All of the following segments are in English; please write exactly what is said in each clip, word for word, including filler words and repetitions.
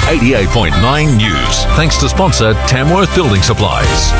eighty-eight point nine News. Thanks to sponsor Tamworth Building Supplies.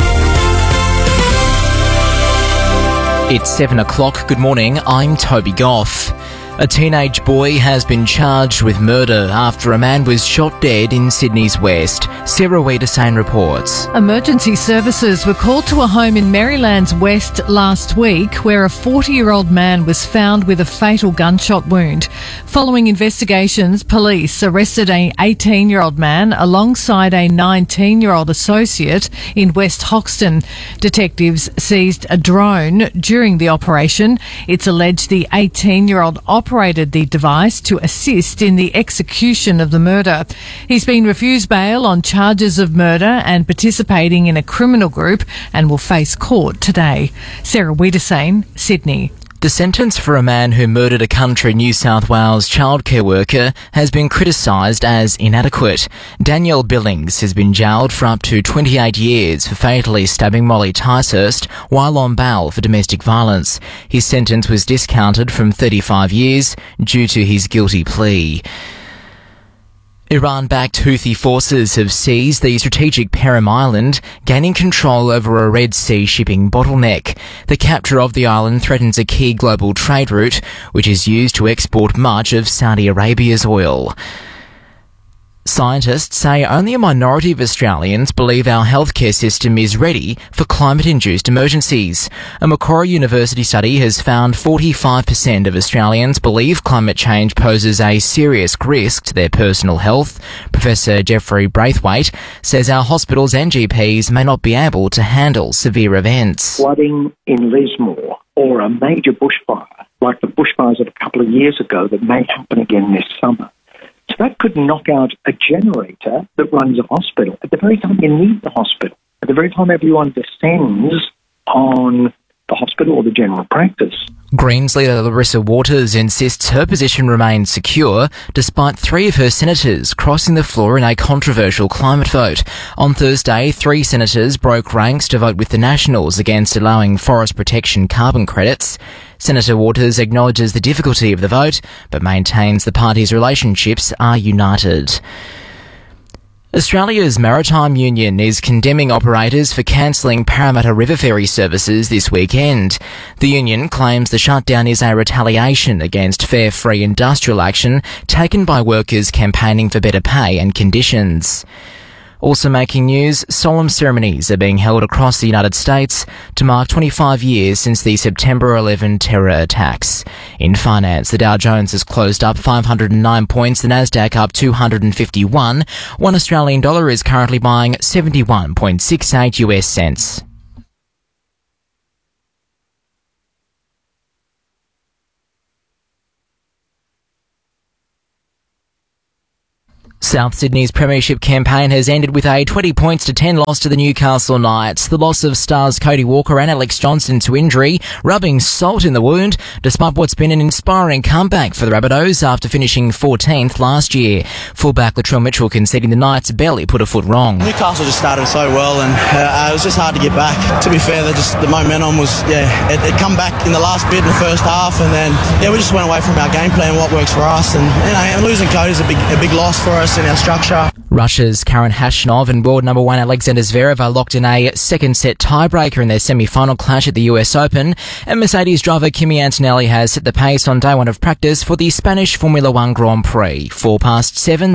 It's seven o'clock. Good morning. I'm Toby Goff. A teenage boy has been charged with murder after a man was shot dead in Sydney's west. Sarah Wiedersane reports. Emergency services were called to a home in Maryland's west last week where a forty-year-old man was found with a fatal gunshot wound. Following investigations, police arrested an eighteen-year-old man alongside a nineteen-year-old associate in West Hoxton. Detectives seized a drone during the operation. It's alleged the eighteen-year-old operated operated the device to assist in the execution of the murder. He's been refused bail on charges of murder and participating in a criminal group and will face court today. Sarah Wiedersane, Sydney. The sentence for a man who murdered a country New South Wales childcare worker has been criticised as inadequate. Danielle Billings has been jailed for up to twenty-eight years for fatally stabbing Molly Ticehurst while on bail for domestic violence. His sentence was discounted from thirty-five years due to his guilty plea. Iran-backed Houthi forces have seized the strategic Perim Island, gaining control over a Red Sea shipping bottleneck. The capture of the island threatens a key global trade route, which is used to export much of Saudi Arabia's oil. Scientists say only a minority of Australians believe our healthcare system is ready for climate-induced emergencies. A Macquarie University study has found forty-five percent of Australians believe climate change poses a serious risk to their personal health. Professor Jeffrey Braithwaite says our hospitals and G Ps may not be able to handle severe events. Flooding in Lismore or a major bushfire, like the bushfires of a couple of years ago that may happen again this summer. So that could knock out a generator that runs a hospital at the very time you need the hospital, at the very time everyone descends on the hospital or the general practice. Greens leader Larissa Waters insists her position remains secure despite three of her senators crossing the floor in a controversial climate vote. On Thursday, three senators broke ranks to vote with the Nationals against allowing forest protection carbon credits. Senator Waters acknowledges the difficulty of the vote, but maintains the party's relationships are united. Australia's Maritime Union is condemning operators for cancelling Parramatta River ferry services this weekend. The union claims the shutdown is a retaliation against fair, free industrial action taken by workers campaigning for better pay and conditions. Also making news, solemn ceremonies are being held across the United States to mark twenty-five years since the September eleventh terror attacks. In finance, the Dow Jones has closed up five hundred nine points, the Nasdaq up two hundred fifty-one. One Australian dollar is currently buying seventy-one point six eight U S cents. South Sydney's premiership campaign has ended with a twenty points to ten loss to the Newcastle Knights. The loss of stars Cody Walker and Alex Johnson to injury, rubbing salt in the wound, despite what's been an inspiring comeback for the Rabbitohs after finishing fourteenth last year. Fullback Latrell Mitchell conceding the Knights barely put a foot wrong. Newcastle just started so well, and uh, it was just hard to get back. To be fair, they just the momentum was, yeah, it, it come back in the last bit in the first half, and then yeah, we just went away from our game plan, what works for us, and you know, and losing Cody's a big, a big loss for us in our structure. Russia's Karen Khachanov and world number one Alexander Zverev are locked in a second set tiebreaker in their semi-final clash at the U S Open, and Mercedes driver Kimi Antonelli has set the pace on day one of practice for the Spanish Formula One Grand Prix. Four past seven.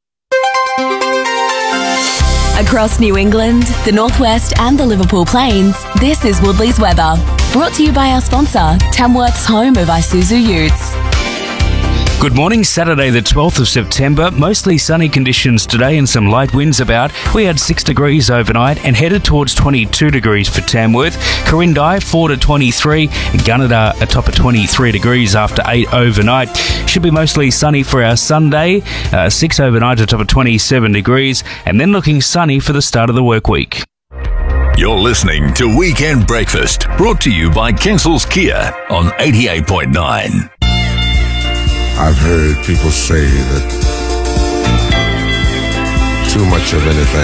Across New England, the Northwest and the Liverpool Plains, this is Woodley's weather. Brought to you by our sponsor, Tamworth's home of Isuzu Utes. Good morning, Saturday the twelfth of September. Mostly sunny conditions today and some light winds about. We had six degrees overnight and headed towards twenty-two degrees for Tamworth. Corindai four to twenty-three. Gunnedah atop of twenty-three degrees after eight overnight. Should be mostly sunny for our Sunday. Uh, six overnight atop of twenty-seven degrees. And then looking sunny for the start of the work week. You're listening to Weekend Breakfast, brought to you by Kensel's Kia on eighty-eight point nine. I've heard people say that too much of anything